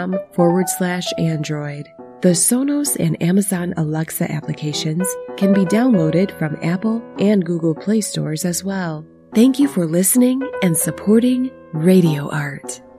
sonos.com/Android. The Sonos and Amazon Alexa applications can be downloaded from Apple and Google Play stores as well. Thank you for listening and supporting Radio Art.